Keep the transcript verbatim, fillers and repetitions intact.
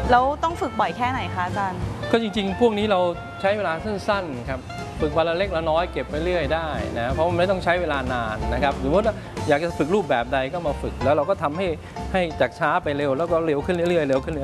แล้วต้องฝึกบ่อยแค่ไหนคะอาจารย์ก็จริงๆพวกนี้เราใช้เวลาสั้นๆครับฝึกวันละเล็กละน้อยเก็บไปเรื่อยได้นะเพราะมันไม่ต้องใช้เวลานานนะครับสมมติว่าอยากจะฝึกรูปแบบใดก็มาฝึกแล้วเราก็ทำให้ให้จากช้าไปเร็วแล้วก็เร็วขึ้นเรื่อยๆเร็วขึ้น